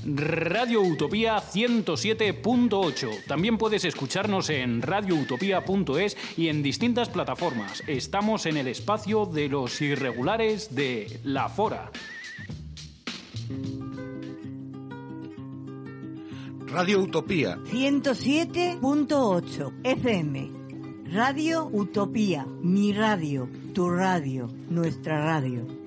Radio Utopía 107.8. También puedes escucharnos en radioutopía.es y en distintas plataformas. Estamos en el espacio de los irregulares de La Fora. Radio Utopía 107.8 FM. Radio Utopía, mi radio, tu radio, nuestra radio.